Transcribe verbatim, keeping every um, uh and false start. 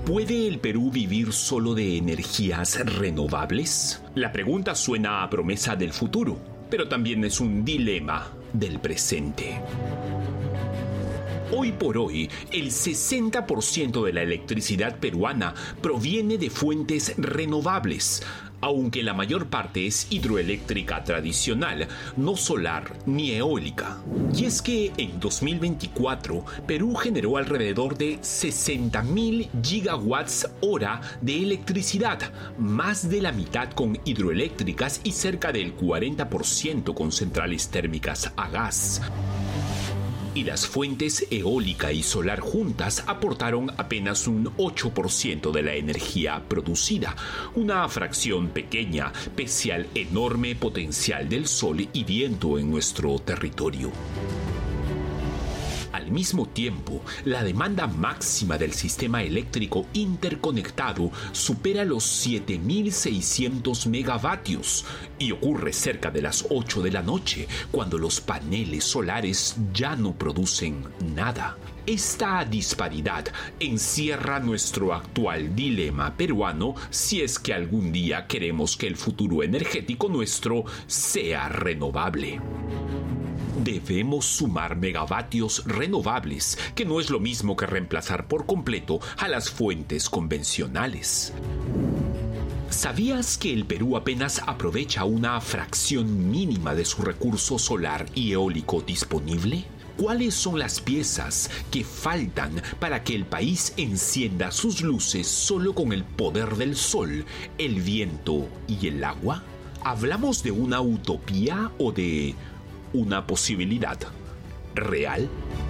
¿Puede el Perú vivir solo de energías renovables? La pregunta suena a promesa del futuro, pero también es un dilema del presente. Hoy por hoy, el sesenta por ciento de la electricidad peruana proviene de fuentes renovables, aunque la mayor parte es hidroeléctrica tradicional, no solar ni eólica. Y es que en dos mil veinticuatro, Perú generó alrededor de sesenta mil gigawatts hora de electricidad, más de la mitad con hidroeléctricas y cerca del cuarenta por ciento con centrales térmicas a gas. Y las fuentes eólica y solar juntas aportaron apenas un ocho por ciento de la energía producida, una fracción pequeña pese al enorme potencial del sol y viento en nuestro territorio. Al mismo tiempo, la demanda máxima del sistema eléctrico interconectado supera los siete mil seiscientos megavatios y ocurre cerca de las ocho de la noche, cuando los paneles solares ya no producen nada. Esta disparidad encierra nuestro actual dilema peruano si es que algún día queremos que el futuro energético nuestro sea renovable. Debemos sumar megavatios renovables, que no es lo mismo que reemplazar por completo a las fuentes convencionales. ¿Sabías que el Perú apenas aprovecha una fracción mínima de su recurso solar y eólico disponible? ¿Cuáles son las piezas que faltan para que el país encienda sus luces solo con el poder del sol, el viento y el agua? ¿Hablamos de una utopía o de una posibilidad real?